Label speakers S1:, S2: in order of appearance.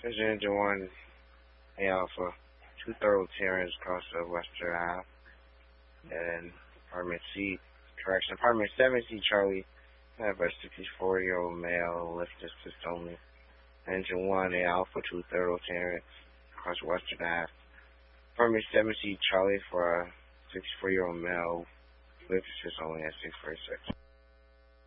S1: Engine 1 A Alpha, 2 thorough Terrans across the Western Ave, and Apartment 7C Charlie, have a 64-year-old male, lift assist only. Engine 1 A Alpha, 2 thorough Terrans across Western Ave. Apartment 7C Charlie for a 64-year-old male, lift assist only at 646.